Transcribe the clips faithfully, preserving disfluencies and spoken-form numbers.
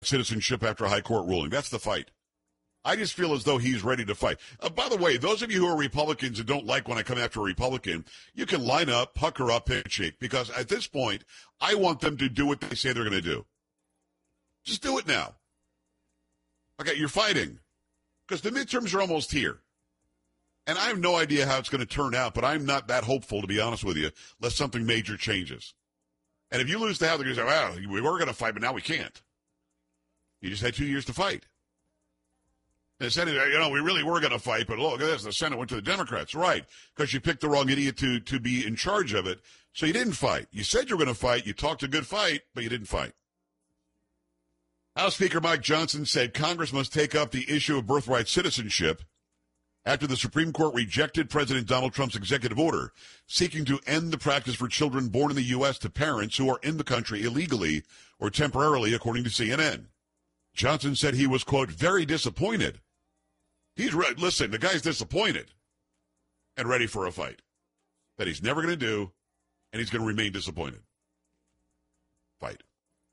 citizenship after a high court ruling. That's the fight. I just feel as though he's ready to fight. Uh, by the way, those of you who are Republicans and don't like when I come after a Republican, you can line up, pucker up, handshake, because at this point, I want them to do what they say they're going to do. Just do it now. Okay, you're fighting. Because the midterms are almost here. And I have no idea how it's going to turn out, but I'm not that hopeful, to be honest with you, unless something major changes. And if you lose the House, you say, well, we were going to fight, but now we can't. You just had two years to fight. And the Senate, you know, we really were going to fight, but look at this. The Senate went to the Democrats. Right, because you picked the wrong idiot to, to be in charge of it. So you didn't fight. You said you were going to fight. You talked a good fight, but you didn't fight. House Speaker Mike Johnson said Congress must take up the issue of birthright citizenship after the Supreme Court rejected President Donald Trump's executive order seeking to end the practice for children born in the U S to parents who are in the country illegally or temporarily, according to C N N. Johnson said he was, quote, very disappointed. He's re- listen, the guy's disappointed and ready for a fight that he's never going to do, and he's going to remain disappointed. Fight.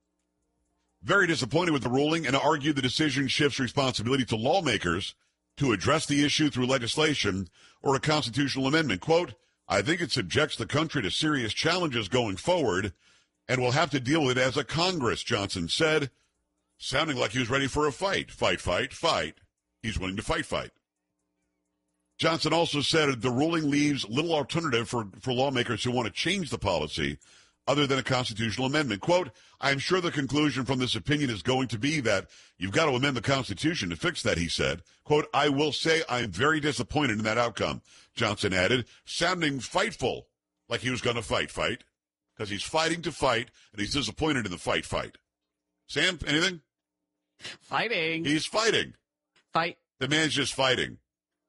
Very disappointed with the ruling and argued the decision shifts responsibility to lawmakers to address the issue through legislation or a constitutional amendment. Quote, I think it subjects the country to serious challenges going forward, and we'll have to deal with it as a Congress, Johnson said, sounding like he was ready for a fight. Fight, fight, fight. He's willing to fight, fight. Johnson also said the ruling leaves little alternative for, for lawmakers who want to change the policy other than a constitutional amendment. Quote, I'm sure the conclusion from this opinion is going to be that you've got to amend the Constitution to fix that, he said. Quote, I will say I'm very disappointed in that outcome, Johnson added, sounding fightful, like he was going to fight, fight, because he's fighting to fight, and he's disappointed in the fight, fight. Sam, anything? Fighting. He's fighting. Fight. The man's just fighting.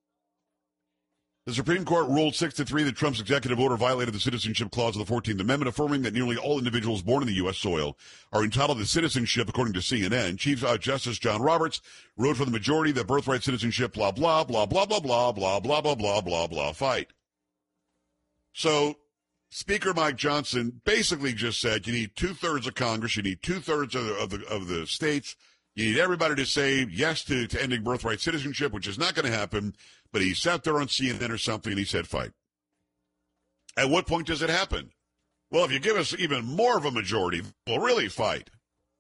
The Supreme Court ruled six to three that Trump's executive order violated the citizenship clause of the fourteenth Amendment, affirming that nearly all individuals born in the U S soil are entitled to citizenship, according to C N N. Chief uh, Justice John Roberts wrote for the majority that birthright citizenship, blah, blah, blah, blah, blah, blah, blah, blah, blah, blah, blah, blah, fight. So Speaker Mike Johnson basically just said you need two-thirds of Congress, you need two-thirds of the, of the, of the states, you need everybody to say yes to, to ending birthright citizenship, which is not going to happen. But he sat there on C N N or something, and he said fight. At what point does it happen? Well, if you give us even more of a majority, we'll really fight.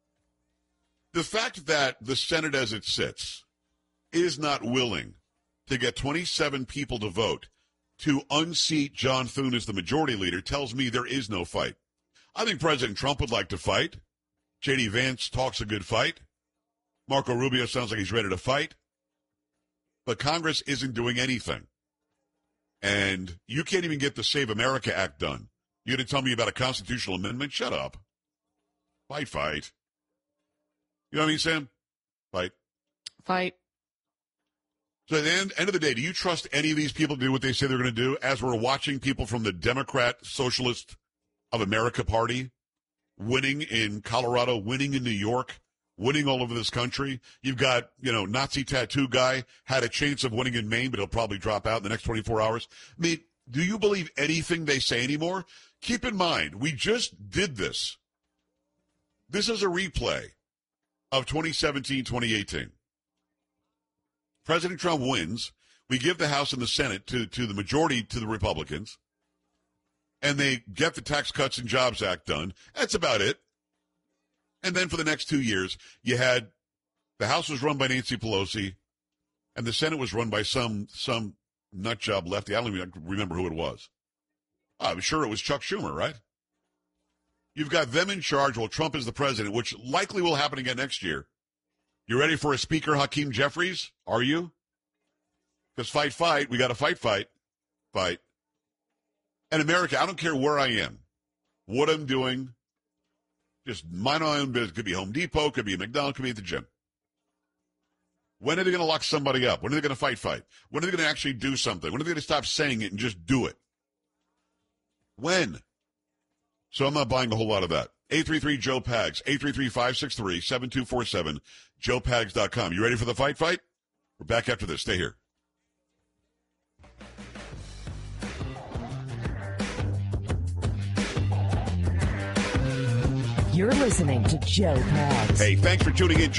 The fact that the Senate as it sits is not willing to get twenty-seven people to vote to unseat John Thune as the majority leader tells me there is no fight. I think President Trump would like to fight. J D. Vance talks a good fight. Marco Rubio sounds like he's ready to fight. But Congress isn't doing anything. And you can't even get the Save America Act done. You're going to tell me about a constitutional amendment? Shut up. Fight, fight. You know what I mean, Sam? Fight. Fight. So at the end, end of the day, do you trust any of these people to do what they say they're going to do as we're watching people from the Democrat Socialist of America Party winning in Colorado, winning in New York, winning all over this country? You've got, you know, Nazi tattoo guy had a chance of winning in Maine, but he'll probably drop out in the next twenty-four hours. I mean, do you believe anything they say anymore? Keep in mind, we just did this. This is a replay of twenty seventeen, twenty eighteen. President Trump wins. We give the House and the Senate to, to the majority to the Republicans, and they get the Tax Cuts and Jobs Act done. That's about it. And then for the next two years, you had the House was run by Nancy Pelosi, and the Senate was run by some some nut job lefty. I don't even remember who it was. I'm sure it was Chuck Schumer, right? You've got them in charge while Trump is the president, which likely will happen again next year. You ready for a Speaker Hakeem Jeffries? Are you? Because fight, fight. We got to fight, fight, fight. And America, I don't care where I am, what I'm doing. Just mind my own business. Could be Home Depot, could be a McDonald's, could be at the gym. When are they going to lock somebody up? When are they going to fight, fight? When are they going to actually do something? When are they going to stop saying it and just do it? When? So I'm not buying a whole lot of that. eight three three, Joe Pags, eight three three, five six three, seven two four seven, joe pags dot com. You ready for the fight, fight? We're back after this. Stay here. You're listening to Joe Pags. Hey, thanks for tuning in.